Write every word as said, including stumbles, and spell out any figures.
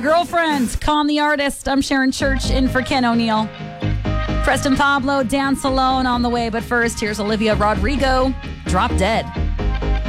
your girlfriend. Calm the Artist. I'm Sharon Church in for Ken O'Neill. Preston Pablo, Dance Alone on the way. But first, here's Olivia Rodrigo, Drop Dead.